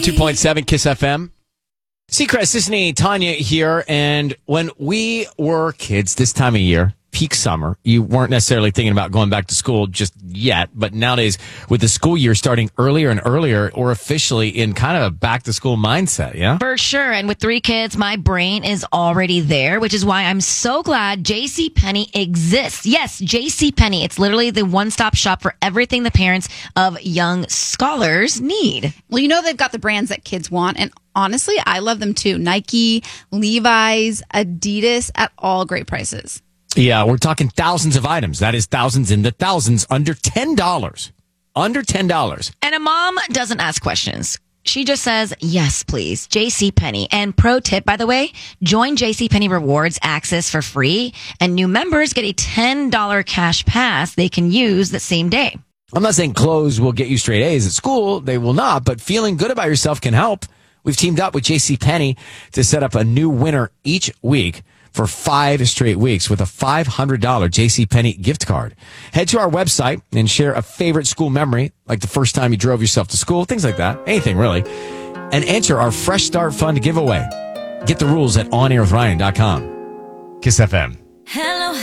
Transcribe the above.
102.7 Kiss FM. Seacrest, Disney, Tanya here. And when we were kids this time of year, peak summer, you weren't necessarily thinking about going back to school just yet. But nowadays, with the school year starting earlier and earlier, or officially in kind of a back to school mindset, yeah? For sure. And with 3 kids, my brain is already there, which is why I'm so glad JCPenney exists. Yes, JCPenney. It's literally the one-stop shop for everything the parents of young scholars need. Well, you know they've got the brands that kids want, and honestly, I love them too. Nike, Levi's, Adidas at all great prices. Yeah, we're talking thousands of items. That is thousands in the thousands, under $10. Under $10. And a mom doesn't ask questions. She just says, yes, please. JCPenney. And pro tip, by the way, join JCPenney Rewards Access for free, and new members get a $10 cash pass they can use the same day. I'm not saying clothes will get you straight A's at school. They will not, but feeling good about yourself can help. We've teamed up with JCPenney to set up a new winner each week for 5 straight weeks with a $500 JCPenney gift card. Head to our website and share a favorite school memory, like the first time you drove yourself to school, things like that, anything really, and enter our Fresh Start Fund giveaway. Get the rules at onairwithryan.com. Kiss FM. Hello.